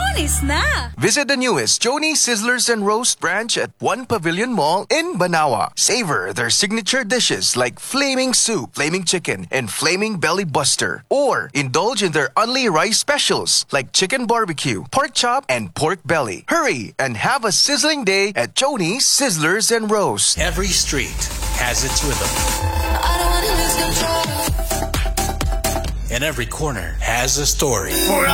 Lunes na! Visit the newest Joni Sizzlers and Roast branch at One Pavilion Mall in Banawa. Savor their signature dishes like Flaming Soup, Flaming Chicken, and Flaming Belly Buster. Or indulge in their only rice specials like Chicken Barbecue, Pork Chop, and Pork Belly. Hurry and have a sizzling day at Joni Sizzlers and Roast. Every street has its rhythm. And every corner has a story.